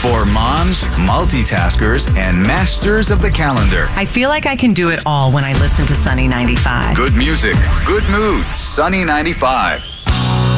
For moms, multitaskers, and masters of the calendar. I feel like I can do it all when I listen to Sunny 95. Good music, good mood, Sunny 95.